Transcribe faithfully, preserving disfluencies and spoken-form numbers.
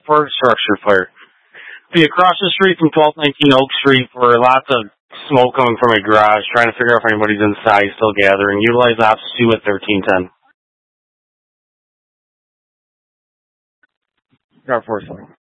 for structure fire. Be across the street from twelve nineteen Oak Street for lots of smoke coming from a garage, trying to figure out if anybody's inside still gathering. Utilize Ops two at thirteen ten. Car four.